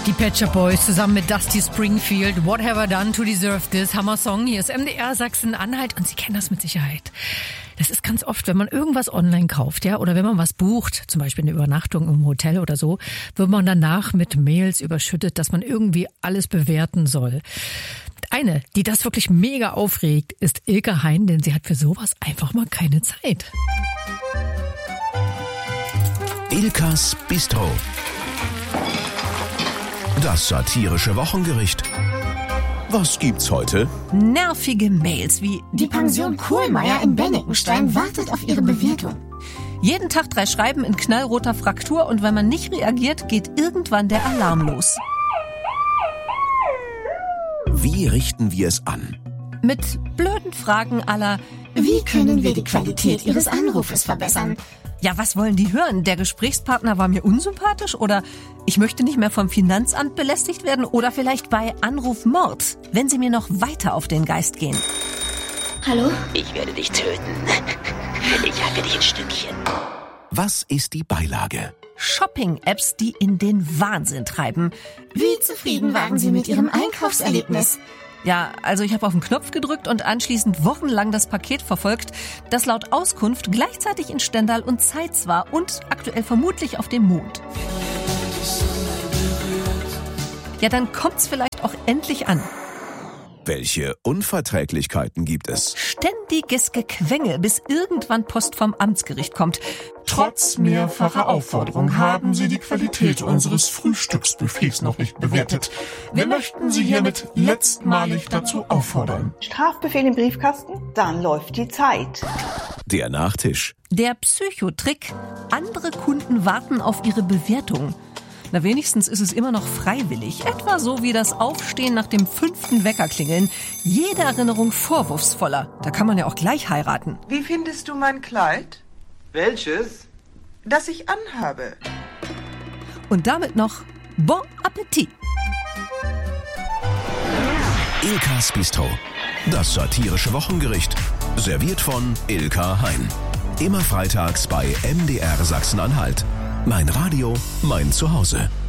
Die Pet Shop Boys zusammen mit Dusty Springfield. What have I done to deserve this? Hammer-Song. Hier ist MDR Sachsen-Anhalt und Sie kennen das mit Sicherheit. Das ist ganz oft, wenn man irgendwas online kauft, ja, oder wenn man was bucht, zum Beispiel eine Übernachtung im Hotel oder so, wird man danach mit Mails überschüttet, dass man irgendwie alles bewerten soll. Eine, die das wirklich mega aufregt, ist Ilka Hein, denn sie hat für sowas einfach mal keine Zeit. Ilkas Bistro. Das satirische Wochengericht. Was gibt's heute? Nervige Mails wie: Die Pension Kohlmeier in Bennekenstein wartet auf ihre Bewertung. Jeden Tag 3 Schreiben in knallroter Fraktur und wenn man nicht reagiert, geht irgendwann der Alarm los. Wie richten wir es an? Mit blöden Fragen à la: Wie können wir die Qualität Ihres Anrufes verbessern? Ja, was wollen die hören? Der Gesprächspartner war mir unsympathisch oder ich möchte nicht mehr vom Finanzamt belästigt werden oder vielleicht bei Anrufmord, wenn sie mir noch weiter auf den Geist gehen. Hallo? Ich werde dich töten. Ich hacke dich in Stückchen. Was ist die Beilage? Shopping-Apps, die in den Wahnsinn treiben. Wie zufrieden waren Sie mit Ihrem Einkaufserlebnis? Ja, also ich habe auf den Knopf gedrückt und anschließend wochenlang das Paket verfolgt, das laut Auskunft gleichzeitig in Stendal und Zeitz war und aktuell vermutlich auf dem Mond. Ja, dann kommt's vielleicht auch endlich an. Welche Unverträglichkeiten gibt es? Ständiges Gequengel, bis irgendwann Post vom Amtsgericht kommt. Trotz mehrfacher Aufforderung haben Sie die Qualität unseres Frühstücksbuffets noch nicht bewertet. Wir möchten Sie hiermit letztmalig dazu auffordern. Strafbefehl im Briefkasten? Dann läuft die Zeit. Der Nachtisch. Der Psychotrick: Andere Kunden warten auf ihre Bewertung. Na, wenigstens ist es immer noch freiwillig. Etwa so wie das Aufstehen nach dem 5. Weckerklingeln. Jede Erinnerung vorwurfsvoller. Da kann man ja auch gleich heiraten. Wie findest du mein Kleid? Welches? Das ich anhabe. Und damit noch Bon Appetit. Ilkas Bistro. Das satirische Wochengericht. Serviert von Ilka Hein. Immer freitags bei MDR Sachsen-Anhalt. Mein Radio, mein Zuhause.